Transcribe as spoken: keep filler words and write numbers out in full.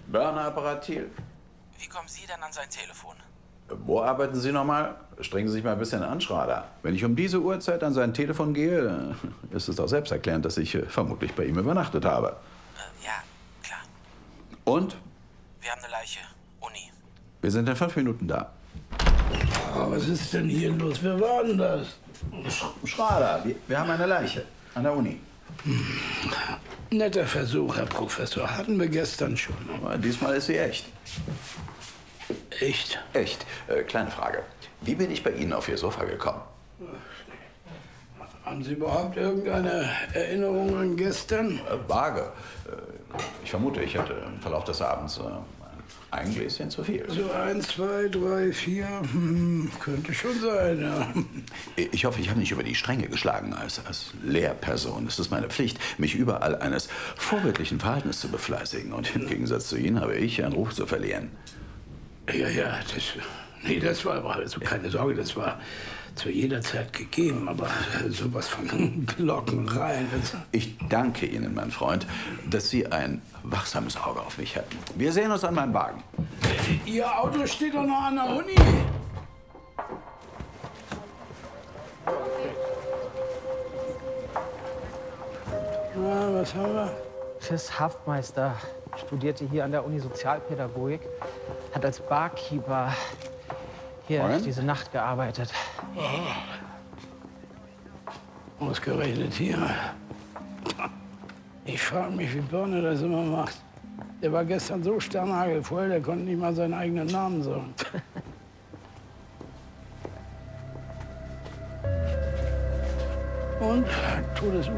Burner-Apparat Thiel. Wie kommen Sie denn an sein Telefon? Wo arbeiten Sie nochmal? Strengen Sie sich mal ein bisschen an, Schrader. Wenn ich um diese Uhrzeit an sein Telefon gehe, ist es doch selbsterklärend, dass ich äh, vermutlich bei ihm übernachtet habe. Äh, ja, klar. Und? Wir haben eine Leiche. Uni. Wir sind in fünf Minuten da. Oh, was ist denn hier los? Wer war denn das? Sch Schrader, wir, wir haben eine Leiche an der Uni. Hm. Netter Versuch, Herr Professor. Hatten wir gestern schon. Aber diesmal ist sie echt. Echt? Echt. Äh, kleine Frage. Wie bin ich bei Ihnen auf Ihr Sofa gekommen? Haben Sie überhaupt irgendeine Erinnerung an gestern? Äh, vage. Äh, ich vermute, ich hatte im Verlauf des Abends äh, ein Gläschen zu viel. So eins, zwei, drei, vier. Hm, könnte schon sein, ja. Ich hoffe, ich habe nicht über die Stränge geschlagen. Als, als Lehrperson ist es meine Pflicht, mich überall eines vorbildlichen Verhaltens zu befleißigen. Und im Gegensatz zu Ihnen habe ich einen Ruf zu verlieren. Ja, ja, das, nee, das war aber, also keine Sorge, das war zu jeder Zeit gegeben, aber sowas von Glockenrein. Ich danke Ihnen, mein Freund, dass Sie ein wachsames Auge auf mich hätten. Wir sehen uns an meinem Wagen. Ihr Auto steht doch noch an der Uni. Na, was haben wir? Chris Haftmeister studierte hier an der Uni Sozialpädagogik, hat als Barkeeper hier Moin. diese Nacht gearbeitet. Oh. Ausgerechnet hier. Ich frage mich, wie Birne das immer macht. Der war gestern so sternhagelvoll, der konnte nicht mal seinen eigenen Namen sagen. Und? Todesurteil.